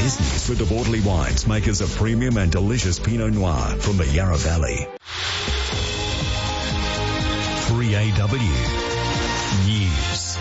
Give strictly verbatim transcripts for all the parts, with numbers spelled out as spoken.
Here's news with the Borderley Wines, makers of premium and delicious Pinot Noir from the Yarra Valley. three A W News.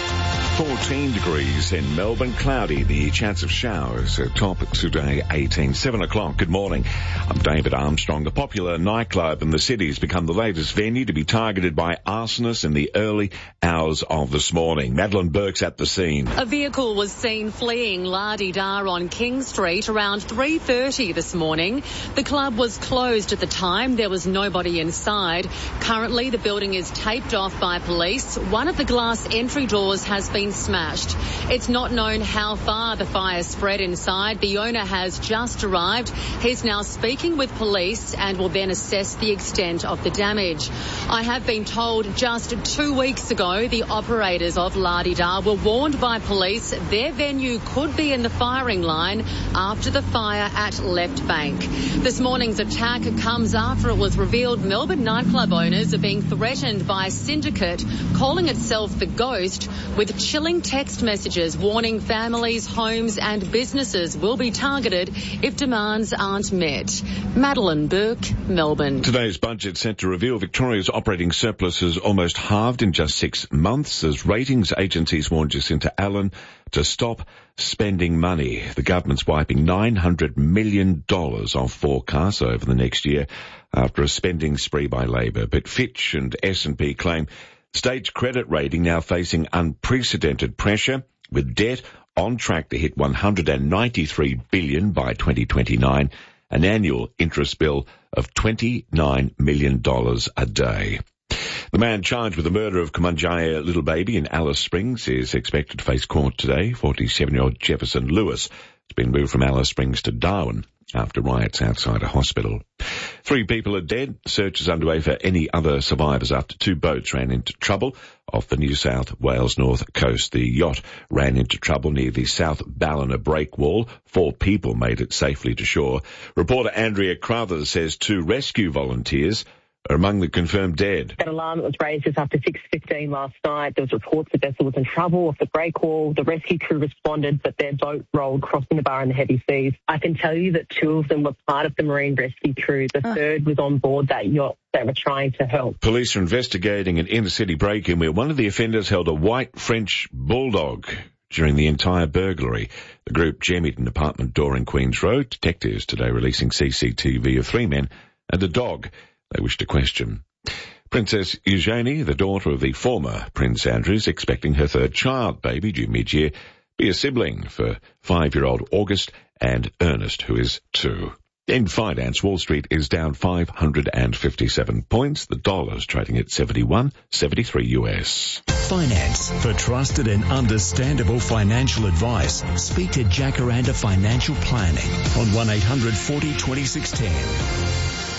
fourteen degrees in Melbourne, cloudy, the chance of showers at top today, eighteen. seven o'clock, good morning. I'm David Armstrong. The popular nightclub in the city has become the latest venue to be targeted by arsonists in the early hours of this morning. Madeline Burke's at the scene. A vehicle was seen fleeing La-di-da on King Street around three thirty this morning. The club was closed at the time. There was nobody inside. Currently, the building is taped off by police. One of the glass entry doors has been smashed. It's not known how far the fire spread inside. The owner has just arrived. He's now speaking with police and will then assess the extent of the damage. I have been told just two weeks ago the operators of La-di-da were warned by police their venue could be in the firing line after the fire at Left Bank. This morning's attack comes after it was revealed Melbourne nightclub owners are being threatened by a syndicate calling itself The Ghost with chilling text messages warning families, homes and businesses will be targeted if demands aren't met. Madeline Burke, Melbourne. Today's budget set to reveal Victoria's operating surplus has almost halved in just six months as ratings agencies warn Jacinta Allen to stop spending money. The government's wiping nine hundred million dollars off forecasts over the next year after a spending spree by Labor. But Fitch and S and P claim State's credit rating now facing unprecedented pressure, with debt on track to hit one hundred ninety-three billion dollars by twenty twenty-nine, an annual interest bill of twenty-nine million dollars a day. The man charged with the murder of Kumanjaya little baby in Alice Springs is expected to face court today. forty-seven-year-old Jefferson Lewis has been moved from Alice Springs to Darwin after riots outside a hospital. Three people are dead. Search is underway for any other survivors after two boats ran into trouble off the New South Wales north coast. The yacht ran into trouble near the South Ballina breakwall. Four people made it safely to shore. Reporter Andrea Crothers says two rescue volunteers are among the confirmed dead. That alarm was raised just after six fifteen last night. There was reports the vessel was in trouble off the breakwall. The rescue crew responded, but their boat rolled, crossing the bar in the heavy seas. I can tell you that two of them were part of the marine rescue crew. The oh. third was on board that yacht. They were trying to help. Police are investigating an inner-city break-in where one of the offenders held a white French bulldog during the entire burglary. The group jemmied an apartment door in Queens Road. Detectives today releasing C C T V of three men and a dog they wish to question. Princess Eugenie, the daughter of the former Prince Andrew, is expecting her third child, baby, due mid-year, be a sibling for five-year-old August and Ernest, who is two. In finance, Wall Street is down five hundred fifty-seven points. The dollar's trading at seventy-one seventy-three U S. Finance. For trusted and understandable financial advice, speak to Jacaranda Financial Planning on one eight hundred forty twenty-six ten.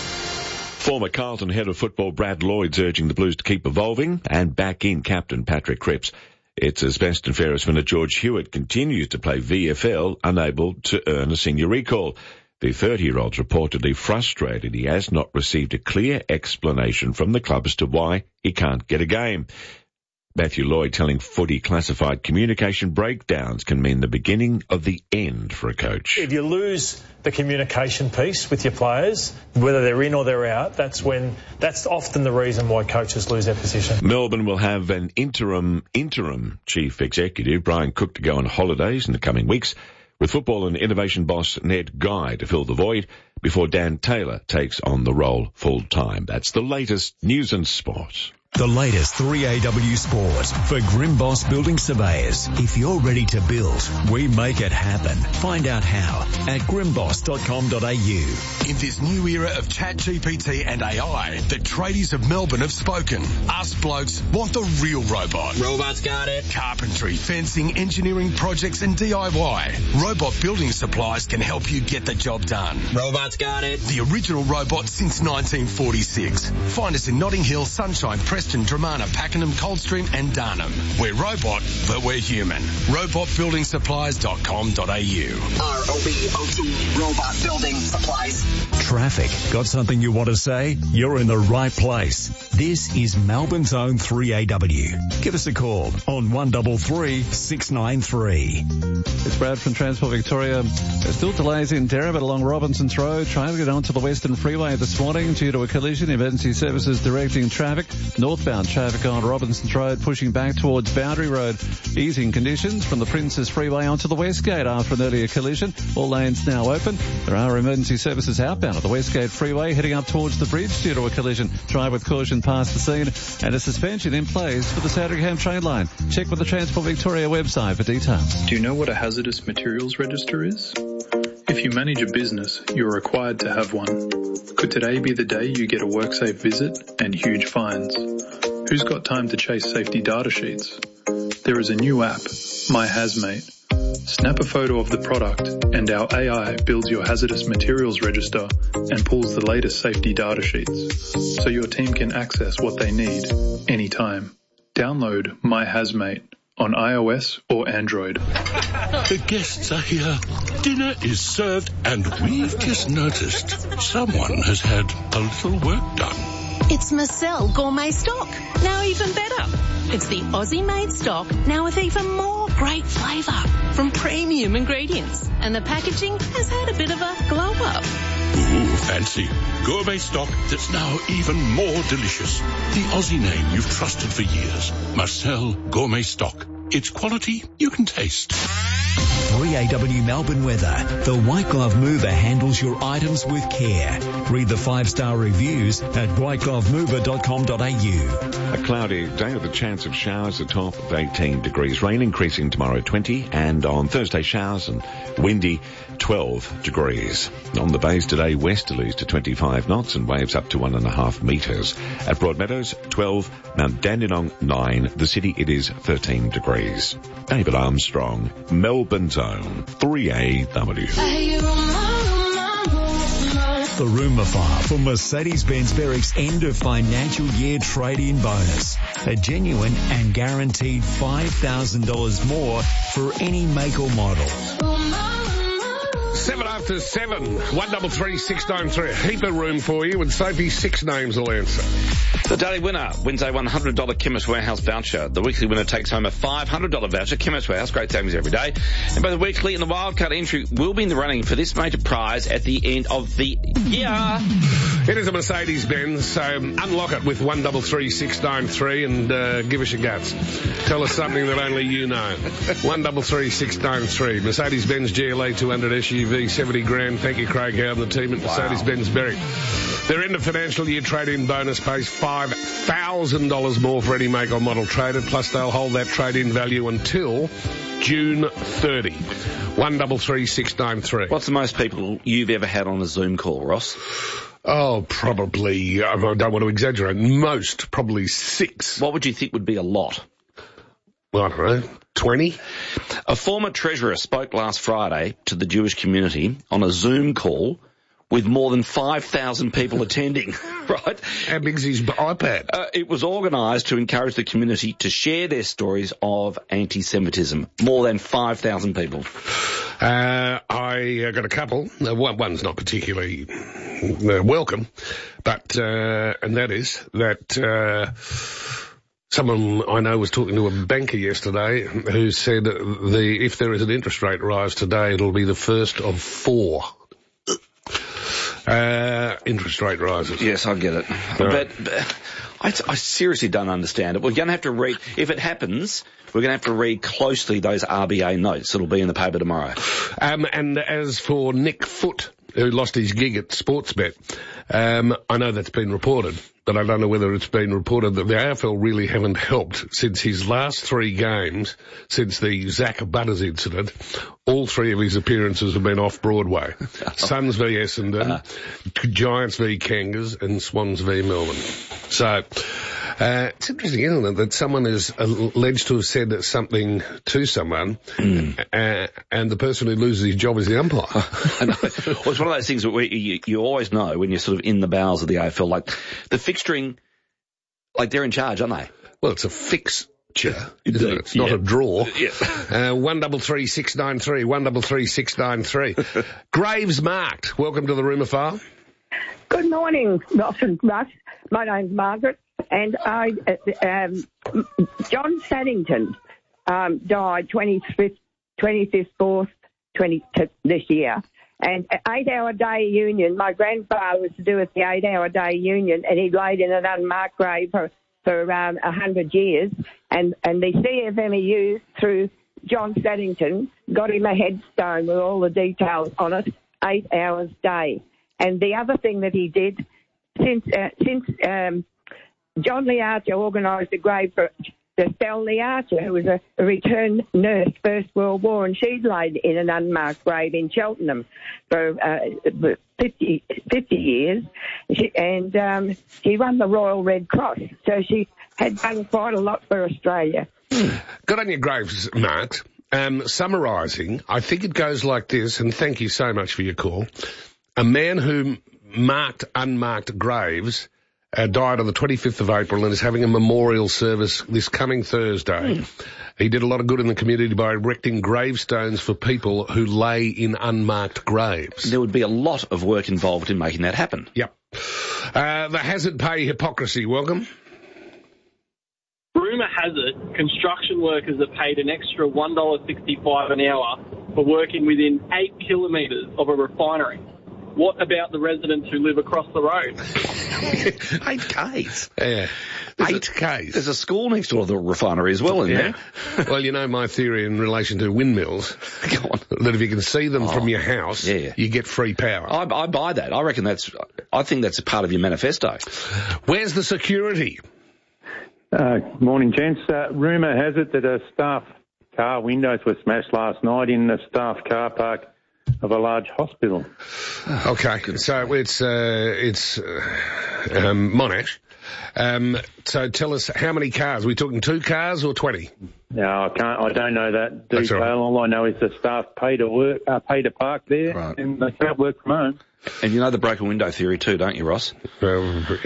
Former Carlton head of football Brad Lloyd's urging the Blues to keep evolving and back in captain Patrick Cripps. It's as best and fairest winner George Hewitt continues to play V F L, unable to earn a senior recall. The thirty-year-old's reportedly frustrated he has not received a clear explanation from the club as to why he can't get a game. Matthew Lloyd telling Footy Classified communication breakdowns can mean the beginning of the end for a coach. If you lose the communication piece with your players, whether they're in or they're out, that's when that's often the reason why coaches lose their position. Melbourne will have an interim interim chief executive, Brian Cook, to go on holidays in the coming weeks, with football and innovation boss Ned Guy to fill the void before Dan Taylor takes on the role full time. That's the latest news and sport. The latest three A W Sport for Grimboss Building Surveyors. If you're ready to build, we make it happen. Find out how at grimboss dot com dot a u. In this new era of ChatGPT and A I, the tradies of Melbourne have spoken. Us blokes want the real robot. Robots got it. Carpentry, fencing, engineering projects and D I Y. Robot Building Supplies can help you get the job done. Robots got it. The original robot since nineteen forty-six. Find us in Notting Hill, Sunshine Press Preston, Dramana, Pakenham, Coldstream and Darnham. We're robot, but we're human. robot building supplies dot com dot a u. R O B O T, Robot Building Supplies. Traffic. Got something you want to say? You're in the right place. This is Melbourne's own three A W. Give us a call on one three three, six nine three. It's Brad from Transport Victoria. There's still delays in Derrimut along Robinsons Road. Trying to get onto the Western Freeway this morning due to a collision. Emergency services directing traffic. Northbound traffic on Robinsons Road pushing back towards Boundary Road. Easing conditions from the Princess Freeway onto the Westgate after an earlier collision. All lanes now open. There are emergency services outbound at the Westgate Freeway heading up towards the bridge due to a collision. Drive with caution past the scene. And a suspension in place for the Sandringham train line. Check with the Transport Victoria website for details. Do you know what a hazardous materials register is? If you manage a business, you're required to have one. Could today be the day you get a WorkSafe visit and huge fines? Who's got time to chase safety data sheets? There is a new app, My Hazmate. Snap a photo of the product and our A I builds your hazardous materials register and pulls the latest safety data sheets so your team can access what they need anytime. Download My Hazmate on iOS or Android. The guests are here. Dinner is served and we've just noticed someone has had a little work done. It's Marcel Gourmet Stock, now even better. It's the Aussie-made stock, now with even more great flavour from premium ingredients. And the packaging has had a bit of a glow-up. Ooh, fancy. Gourmet stock that's now even more delicious. The Aussie name you've trusted for years. Marcel Gourmet Stock. It's quality you can taste. three A W Melbourne weather. The White Glove Mover handles your items with care. Read the five-star reviews at white glove mover dot com dot a u. A cloudy day with a chance of showers, a top of eighteen degrees. Rain increasing tomorrow, twenty, and on Thursday showers and windy, twelve degrees. On the bays today, westerlies to twenty-five knots and waves up to one and a half metres. At Broadmeadows, twelve, Mount Dandenong, nine. The city, it is thirteen degrees. David Armstrong, Melbourne's own three A W. The rumour file for Mercedes-Benz Berwick's end of financial year trade-in bonus. A genuine and guaranteed five thousand dollars more for any make or model. Seven after seven. One double three six nine three. A heap of room for you, and Sophie, six names will answer. The daily winner wins a one hundred dollars Chemist Warehouse voucher. The weekly winner takes home a five hundred dollars voucher. Chemist Warehouse, great savings every day. And both the weekly and the wildcard entry will be in the running for this major prize at the end of the year. It is a Mercedes-Benz, so unlock it with one double three six nine three and uh, give us your guts. Tell us something that only you know. one double three six nine three. Mercedes-Benz G L A two hundred S U V, seventy grand. Thank you, Craig Howard and the team at wow. Mercedes-Benz Berwick. Their end of financial year trade-in bonus pays five thousand dollars more for any make or model traded, plus they'll hold that trade-in value until June thirtieth. one double three six nine three. What's the most people you've ever had on a Zoom call, Ross? Oh, probably, I don't want to exaggerate, most, probably six. What would you think would be a lot? Well, I don't know, twenty? A former treasurer spoke last Friday to the Jewish community on a Zoom call with more than five thousand people attending, right? How big's his iPad? Uh, it was organised to encourage the community to share their stories of anti-Semitism. More than five thousand people. Uh, I uh, got a couple. Uh, one, one's not particularly uh, welcome, but, uh, and that is that, uh, someone I know was talking to a banker yesterday who said the, if there is an interest rate rise today, it'll be the first of four. Uh, interest rate rises. Yes, I get it. Right. But, but I, I seriously don't understand it. We're going to have to read, if it happens, we're going to have to read closely those R B A notes. It'll be in the paper tomorrow. Um, and as for Nick Foot, who lost his gig at Sportsbet, um, I know that's been reported, but I don't know whether it's been reported that the A F L really haven't helped since his last three games, since the Zach Butters incident. All three of his appearances have been off-Broadway. Suns v Essendon, uh. Giants v Kangas, and Swans v Melbourne. So, uh, it's interesting, isn't it, that someone is alleged to have said something to someone, mm. uh, and the person who loses his job is the umpire. I know. Well, it's one of those things where you, you always know when you're sort of in the bowels of the A F L, like the fixturing Like they're in charge, aren't they? Well, it's a fixture, isn't it? It's not yeah. a draw. Yeah. Uh, one double three six nine three, one double three six nine three. Graves marked. Welcome to the Rumour File. Good morning, Ross and Russ. My name's Margaret, and I, uh, um, John Saddington um, died twenty-fifth, twenty-fifth, fourth, twenty this year. And eight-hour day union, my grandfather was to do with the eight-hour day union, and he laid in an unmarked grave for, for around one hundred years. And, and the C F M E U, through John Saddington, got him a headstone with all the details on it, eight hours day. And the other thing that he did, since uh, since um, John Lee Archer organised a grave for Estelle Lee Archer, who was a, a returned nurse First World War, and she's laid in an unmarked grave in Cheltenham for uh, fifty, fifty years, she, and um, she won the Royal Red Cross, so she had done quite a lot for Australia. Good on your graves, Mark. Um, summarising, I think it goes like this, and thank you so much for your call. A man who marked unmarked graves uh, died on the twenty-fifth of April and is having a memorial service this coming Thursday. Mm. He did a lot of good in the community by erecting gravestones for people who lay in unmarked graves. There would be a lot of work involved in making that happen. Yep. Uh, the hazard pay hypocrisy. Welcome. Rumour has it construction workers are paid an extra one dollar sixty-five an hour for working within eight kilometres of a refinery. What about the residents who live across the road? Eight Ks. Yeah. Eight Ks. There's a school next door to the refinery as well in yeah. there. Well, you know my theory in relation to windmills. Go on. That if you can see them oh, from your house, yeah. you get free power. I, I buy that. I reckon that's, I think that's a part of your manifesto. Where's the security? Uh, morning, gents. Uh, rumour has it that a staff car windows were smashed last night in the staff car park of a large hospital. Okay, so it's uh, it's uh, um, Monash. Um, so tell us, how many cars? Are we talking two cars or twenty? No, I can't. I don't know that detail. Right. All I know is the staff pay to work, uh, pay to park there, right. and they can't work from home. And you know the broken window theory too, don't you, Ross? Well,